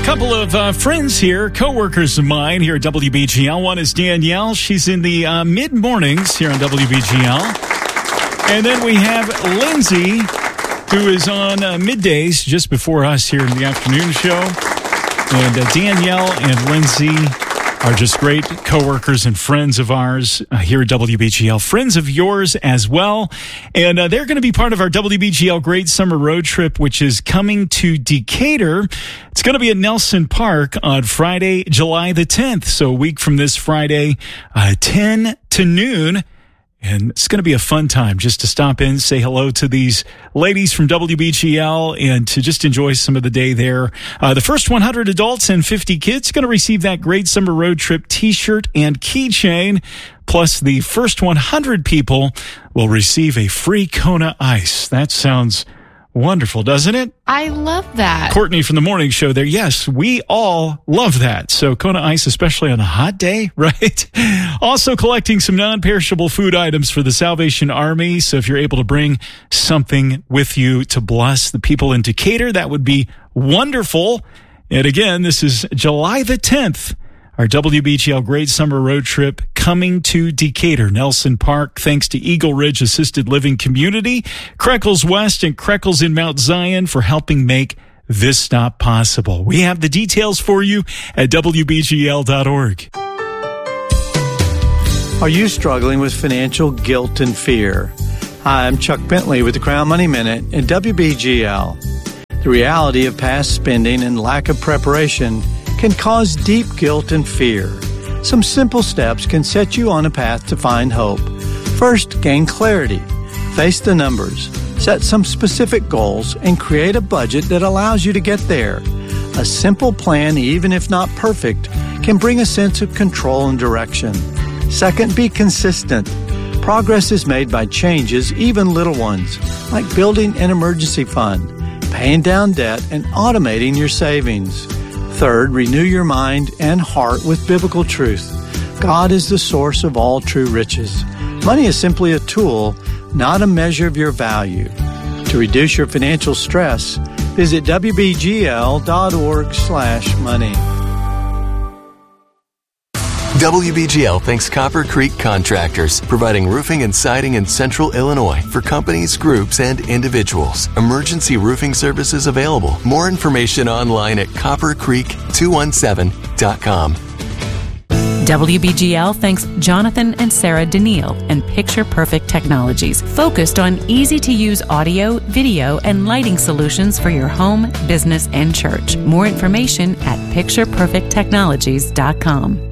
Couple of friends here, co-workers of mine here at WBGL. One is Danielle. She's in the mid-mornings here on WBGL. And then we have Lindsay, who is on middays just before us here in the afternoon show. And Danielle and Lindsay are just great co-workers and friends of ours here at WBGL. Friends of yours as well. And they're going to be part of our WBGL Great Summer Road Trip, which is coming to Decatur. It's going to be at Nelson Park on Friday, July the 10th. So a week from this Friday, 10 to noon. And it's going to be a fun time just to stop in, say hello to these ladies from WBGL, and to just enjoy some of the day there. The first 100 adults and 50 kids are going to receive that Great Summer Road Trip T-shirt and keychain. Plus, the first 100 people will receive a free Kona Ice. That sounds wonderful, doesn't it? I love that. Courtney from the morning show there. Yes, we all love that. So Kona Ice, especially on a hot day, right? Also collecting some non-perishable food items for the Salvation Army. So if you're able to bring something with you to bless the people in Decatur, that would be wonderful. And again, this is July the 10th. Our WBGL Great Summer Road Trip coming to Decatur, Nelson Park, thanks to Eagle Ridge Assisted Living Community, Creckles West, and Creckles in Mount Zion for helping make this stop possible. We have the details for you at WBGL.org. Are you struggling with financial guilt and fear? Hi, I'm Chuck Bentley with the Crown Money Minute at WBGL. The reality of past spending and lack of preparation can cause deep guilt and fear. Some simple steps can set you on a path to find hope. First, gain clarity. Face the numbers. Set some specific goals and create a budget that allows you to get there. A simple plan, even if not perfect, can bring a sense of control and direction. Second, be consistent. Progress is made by changes, even little ones, like building an emergency fund, paying down debt, and automating your savings. Third, renew your mind and heart with biblical truth. God is the source of all true riches. Money is simply a tool, not a measure of your value. To reduce your financial stress, visit WBGL.org/money. WBGL thanks Copper Creek Contractors, providing roofing and siding in Central Illinois for companies, groups, and individuals. Emergency roofing services available. More information online at coppercreek217.com. WBGL thanks Jonathan and Sarah Daniil and Picture Perfect Technologies, focused on easy-to-use audio, video, and lighting solutions for your home, business, and church. More information at pictureperfecttechnologies.com.